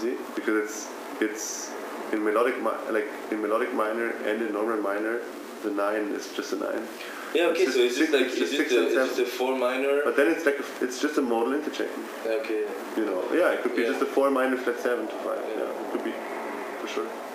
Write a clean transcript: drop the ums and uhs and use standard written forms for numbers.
easy because it's in melodic minor and in normal minor, the 9 is just a 9. Yeah, okay, so is it a 4 minor? But then it's just a modal interchecking. Okay. You know, yeah, it could be just a 4 minor flat 7 to 5. Yeah, it could be, for sure.